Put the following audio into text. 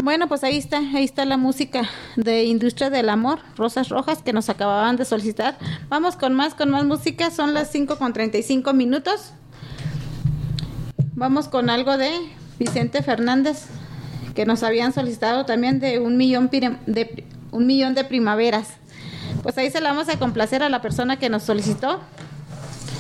Bueno, pues ahí está la música de Industria del Amor, Rosas Rojas, que nos acababan de solicitar. Vamos con más música, son las 5:35. Vamos con algo de Vicente Fernández, que nos habían solicitado también de un millón de primaveras. Pues ahí se la vamos a complacer a la persona que nos solicitó.